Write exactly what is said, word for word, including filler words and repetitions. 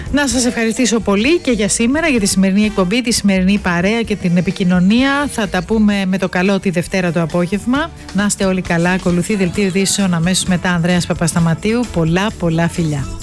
Να σας ευχαριστήσω πολύ και για σήμερα, για τη σημερινή εκπομπή, τη σημερινή παρέα και την επικοινωνία. Θα τα πούμε με το καλό τη Δευτέρα το απόγευμα. Να είστε όλοι καλά. Ακολουθεί δελτίο ειδήσεων αμέσως μετά Ανδρέας Παπασταματίου. Πολλά πολλά φιλιά.